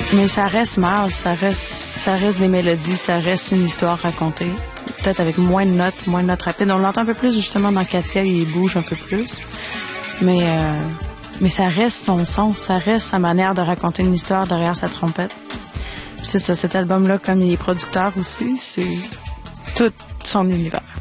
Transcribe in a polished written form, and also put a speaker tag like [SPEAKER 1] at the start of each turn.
[SPEAKER 1] Mais ça reste Miles, ça reste des mélodies, ça reste une histoire racontée. Peut-être avec moins de notes rapides. On l'entend un peu plus justement dans Katia, il bouge un peu plus. Mais ça reste son son, ça reste sa manière de raconter une histoire derrière sa trompette. Puis c'est ça, cet album-là, comme il est producteur aussi, c'est tout son univers.